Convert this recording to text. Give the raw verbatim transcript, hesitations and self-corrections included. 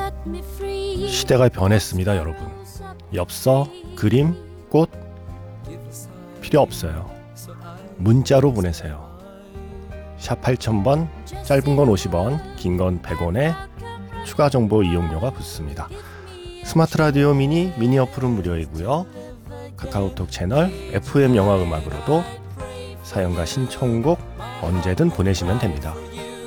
시대가 변했습니다, 여러분. 엽서, 그림, 꽃 필요 없어요. 문자로 보내세요. 샵 팔천 번, 짧은 건 오십 원, 긴 건 백 원에 추가 정보 이용료가 붙습니다. 스마트 라디오 미니, 미니 어플은 무료이고요. 카카오톡 채널 에프엠 영화 음악으로도 사연과 신청곡 언제든 보내시면 됩니다.